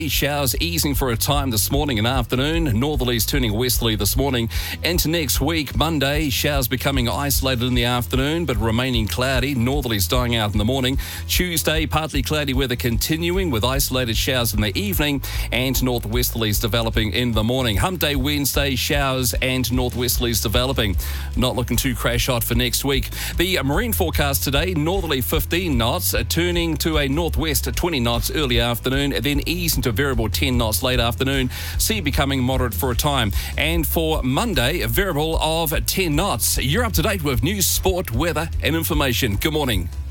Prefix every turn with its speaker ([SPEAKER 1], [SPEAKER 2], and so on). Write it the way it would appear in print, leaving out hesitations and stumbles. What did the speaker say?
[SPEAKER 1] Showers easing for a time this morning and afternoon. Northerlies turning westerly this morning. Into next week, Monday, showers becoming isolated in the afternoon but remaining cloudy. Northerlies dying out in the morning. Tuesday, partly cloudy weather continuing with isolated showers in the evening and northwesterlies developing in the morning. Hump Day Wednesday, showers and northwesterlies developing. Not looking too crash hot for next week. The marine forecast today, northerly 15 knots, turning to a northwest 20 knots early afternoon, then easing to variable 10 knots late afternoon, sea becoming moderate for a time. And for Monday, a variable of 10 knots. You're up to date with news, sport, weather and information. Good morning.